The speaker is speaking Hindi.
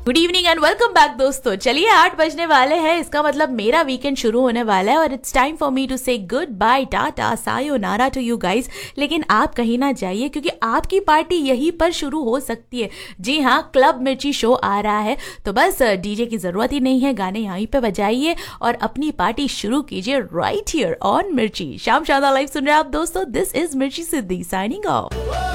Good evening and welcome back दोस्तों। चलिए 8 बजने वाले हैं, इसका मतलब मेरा वीकेंड शुरू होने वाला है और it's time for me to से good bye, Tata, sayonara to you guys. लेकिन आप कहीं ना जाइए क्योंकि आपकी पार्टी यहीं पर शुरू हो सकती है। जी हाँ, क्लब मिर्ची शो आ रहा है, तो बस डीजे की जरूरत ही नहीं है, गाने यहीं पे बजाइए और अपनी पार्टी शुरू कीजिए राइट हियर ऑन मिर्ची। शाम शादा लाइव सुन रहे हैं आप दोस्तों। दिस इज मिर्ची सिद्धि साइनिंग ऑफ।